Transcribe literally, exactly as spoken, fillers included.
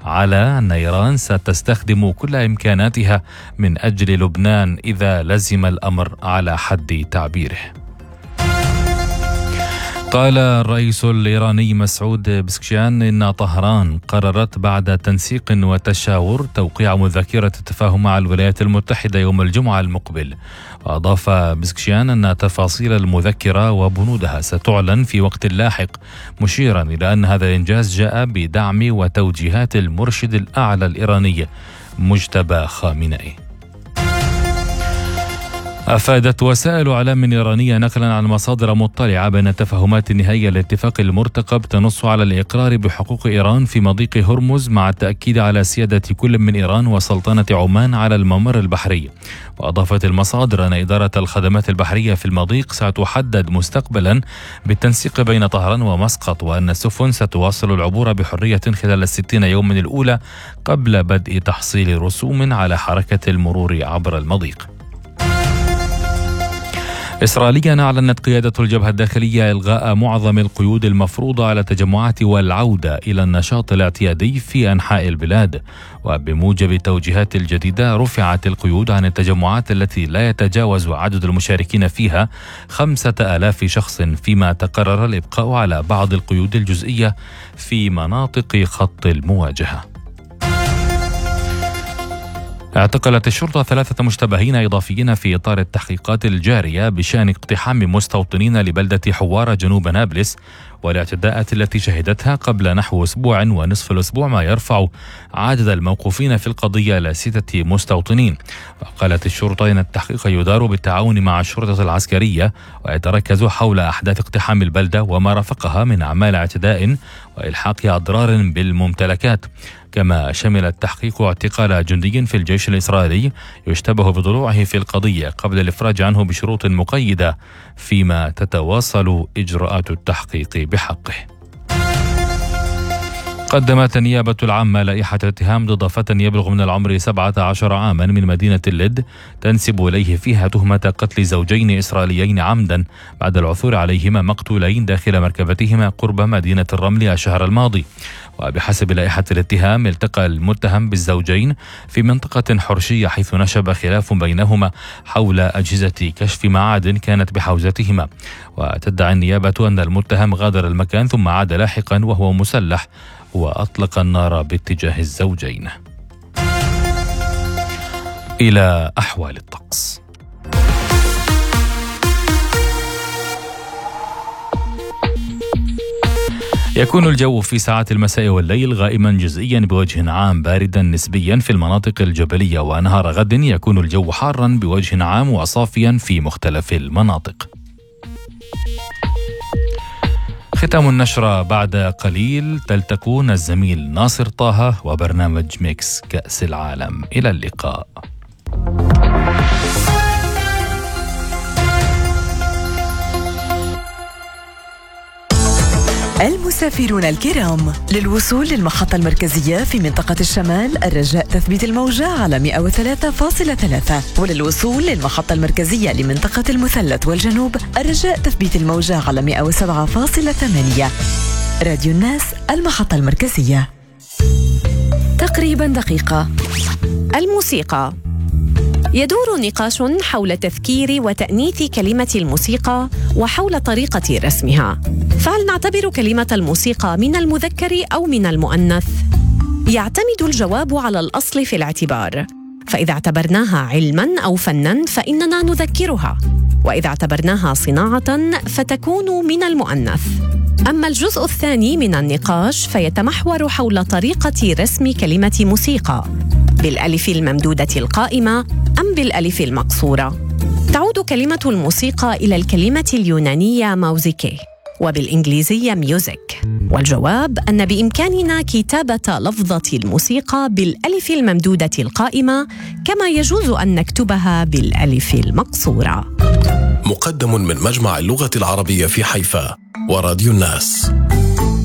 على أن إيران ستستخدم كل إمكاناتها من أجل لبنان إذا لزم الأمر على حد تعبيره. قال الرئيس الإيراني مسعود بزكشيان إن طهران قررت بعد تنسيق وتشاور توقيع مذكرة تفاهم مع الولايات المتحدة يوم الجمعة المقبل. وأضاف بزكشيان أن تفاصيل المذكرة وبنودها ستعلن في وقت لاحق، مشيرا إلى أن هذا الإنجاز جاء بدعم وتوجيهات المرشد الأعلى الإيراني مجتبى خامنئي. أفادت وسائل إعلام إيرانية نقلا عن مصادر مطلعة بأن التفاهمات النهائية للاتفاق المرتقب تنص على الإقرار بحقوق إيران في مضيق هرمز، مع التأكيد على سيادة كل من إيران وسلطنة عمان على الممر البحري. وأضافت المصادر أن إدارة الخدمات البحرية في المضيق ستحدد مستقبلا بالتنسيق بين طهران ومسقط، وأن السفن ستواصل العبور بحرية خلال الستين يوما الأولى قبل بدء تحصيل رسوم على حركة المرور عبر المضيق. إسرائيليا أعلنت قيادة الجبهة الداخلية إلغاء معظم القيود المفروضة على التجمعات والعودة إلى النشاط الاعتيادي في أنحاء البلاد. وبموجب التوجيهات الجديدة رفعت القيود عن التجمعات التي لا يتجاوز عدد المشاركين فيها خمسة آلاف شخص، فيما تقرر الإبقاء على بعض القيود الجزئية في مناطق خط المواجهة. اعتقلت الشرطة ثلاثة مشتبهين إضافيين في إطار التحقيقات الجارية بشأن اقتحام مستوطنين لبلدة حوارة جنوب نابلس والاعتداءات التي شهدتها قبل نحو أسبوع ونصف الأسبوع، ما يرفع عدد الموقوفين في القضية إلى ستة مستوطنين. وقالت الشرطة إن التحقيق يدار بالتعاون مع الشرطة العسكرية ويتركز حول أحداث اقتحام البلدة وما رافقها من أعمال اعتداء وإلحاق أضرار بالممتلكات. كما شمل التحقيق اعتقال جندي في الجيش الإسرائيلي يشتبه بضلوعه في القضية قبل الإفراج عنه بشروط مقيدة، فيما تتواصل إجراءات التحقيق بحقه. قدمت النيابة العامة لائحة اتهام ضد فتى يبلغ من العمر سبعة عشر عاما من مدينة اللد تنسب إليه فيها تهمة قتل زوجين إسرائيليين عمدا بعد العثور عليهما مقتولين داخل مركبتهما قرب مدينة الرمل الشهر الماضي. وبحسب لائحة الاتهام التقى المتهم بالزوجين في منطقة حرشية حيث نشب خلاف بينهما حول أجهزة كشف معادن كانت بحوزتهما. وتدعي النيابة أن المتهم غادر المكان ثم عاد لاحقا وهو مسلح وأطلق النار باتجاه الزوجين. إلى أحوال الطقس. يكون الجو في ساعات المساء والليل غائما جزئيا بوجه عام باردا نسبيا في المناطق الجبلية، ونهار غد يكون الجو حارا بوجه عام وصافيا في مختلف المناطق. ختام النشرة بعد قليل تلتقون الزميل ناصر طه وبرنامج ميكس كأس العالم. إلى اللقاء. المسافرون الكرام، للوصول للمحطة المركزية في منطقة الشمال الرجاء تثبيت الموجة على مئة وثلاثة فاصلة ثلاثة، وللوصول للمحطة المركزية لمنطقة المثلث والجنوب الرجاء تثبيت الموجة على مئة وسبعة فاصلة ثمانية. راديو الناس، المحطة المركزية. تقريبا دقيقة. الموسيقى. يدور نقاش حول تذكير وتأنيث كلمة الموسيقى وحول طريقة رسمها. فهل نعتبر كلمة الموسيقى من المذكر أو من المؤنث؟ يعتمد الجواب على الأصل في الاعتبار، فإذا اعتبرناها علماً أو فناً فإننا نذكرها، وإذا اعتبرناها صناعة فتكون من المؤنث. أما الجزء الثاني من النقاش فيتمحور حول طريقة رسم كلمة موسيقى، بالألف الممدودة القائمة أم بالألف المقصورة. تعود كلمة الموسيقى إلى الكلمة اليونانية موزيكي وبالإنجليزية ميوزك، والجواب أن بإمكاننا كتابة لفظة الموسيقى بالألف الممدودة القائمة كما يجوز أن نكتبها بالألف المقصورة. مقدم من مجمع اللغة العربية في حيفا وراديو الناس.